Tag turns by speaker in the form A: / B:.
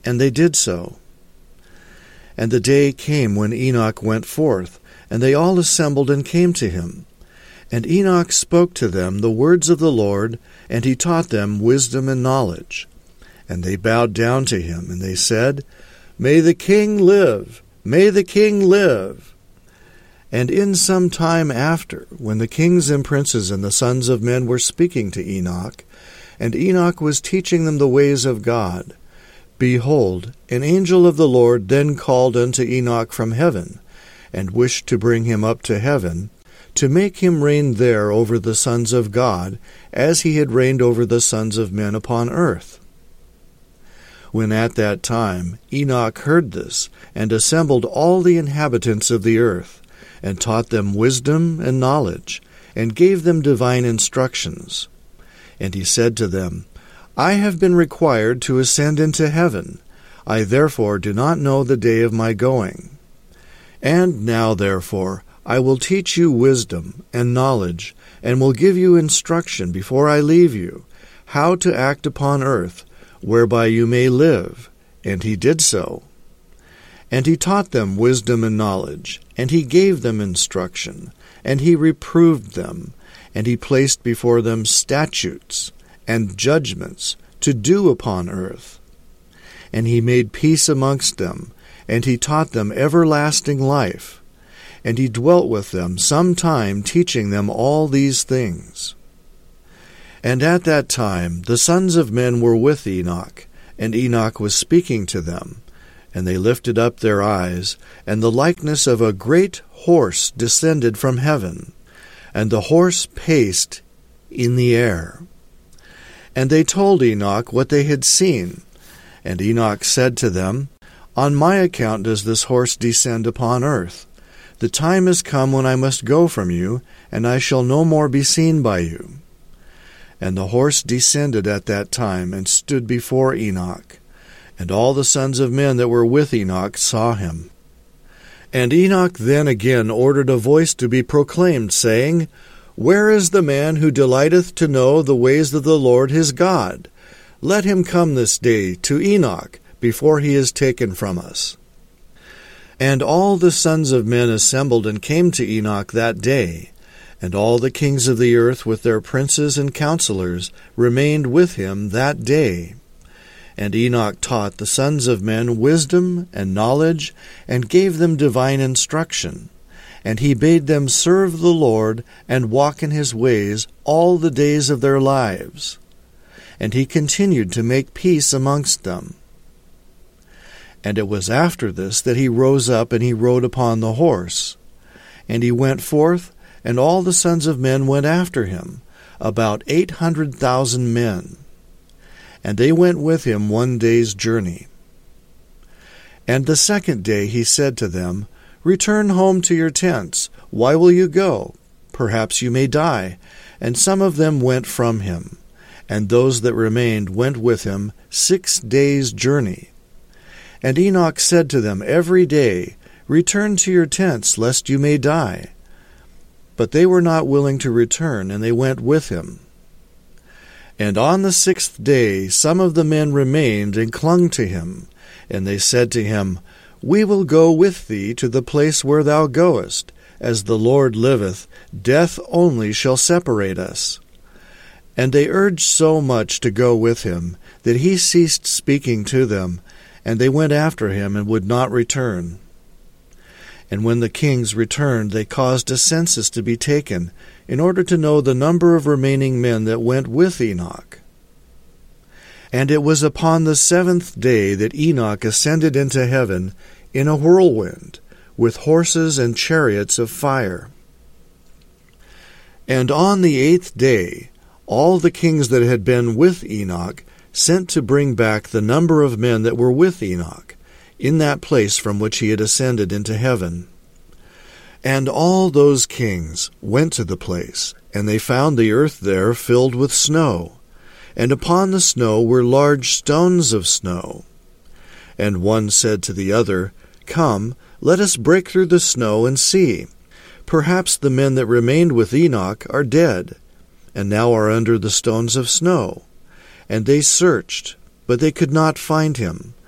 A: And they did so. And the day came when Enoch went forth, and they all assembled and came to him. And Enoch spoke to them the words of the Lord, and he taught them wisdom and knowledge. And they bowed down to him, and they said, May the king live! May the king live! And in some time after, when the kings and princes and the sons of men were speaking to Enoch, and Enoch was teaching them the ways of God, behold, an angel of the Lord then called unto Enoch from heaven, and wished to bring him up to heaven, to make him reign there over the sons of God, as he had reigned over the sons of men upon earth. When at that time Enoch heard this, and assembled all the inhabitants of the earth, and taught them wisdom and knowledge, and gave them divine instructions. And he said to them, I have been required to ascend into heaven. I therefore do not know the day of my going. And now therefore I will teach you wisdom and knowledge, and will give you instruction before I leave you, how to act upon earth, whereby you may live. And he did so. And he taught them wisdom and knowledge, and he gave them instruction, and he reproved them, and he placed before them statutes and judgments to do upon earth. And he made peace amongst them, and he taught them everlasting life. And he dwelt with them some time, teaching them all these things. And at that time the sons of men were with Enoch, and Enoch was speaking to them. And they lifted up their eyes, and the likeness of a great horse descended from heaven, and the horse paced in the air. And they told Enoch what they had seen. And Enoch said to them, On my account does this horse descend upon earth. The time is come when I must go from you, and I shall no more be seen by you. And the horse descended at that time, and stood before Enoch. And all the sons of men that were with Enoch saw him. And Enoch then again ordered a voice to be proclaimed, saying, Where is the man who delighteth to know the ways of the Lord his God? Let him come this day to Enoch, before he is taken from us. And all the sons of men assembled and came to Enoch that day, and all the kings of the earth with their princes and counselors remained with him that day. And Enoch taught the sons of men wisdom and knowledge, and gave them divine instruction. And he bade them serve the Lord, and walk in his ways all the days of their lives. And he continued to make peace amongst them. And it was after this that he rose up, and he rode upon the horse. And he went forth, and all the sons of men went after him, about 800,000 men. And they went with him 1 day's journey. And the second day he said to them, Return home to your tents. Why will you go? Perhaps you may die. And some of them went from him. And those that remained went with him 6 days' journey. And Enoch said to them every day, Return to your tents, lest you may die. But they were not willing to return, and they went with him. And on the 6th day some of the men remained and clung to him. And they said to him, We will go with thee to the place where thou goest. As the Lord liveth, death only shall separate us. And they urged so much to go with him, that he ceased speaking to them, and they went after him and would not return. And when the kings returned, they caused a census to be taken, in order to know the number of remaining men that went with Enoch. And it was upon the 7th day that Enoch ascended into heaven in a whirlwind, with horses and chariots of fire. And on the 8th day all the kings that had been with Enoch sent to bring back the number of men that were with Enoch, in that place from which he had ascended into heaven. And all those kings went to the place, and they found the earth there filled with snow, and upon the snow were large stones of snow. And one said to the other, Come, let us break through the snow and see. Perhaps the men that remained with Enoch are dead, and now are under the stones of snow. And they searched, but they could not find him,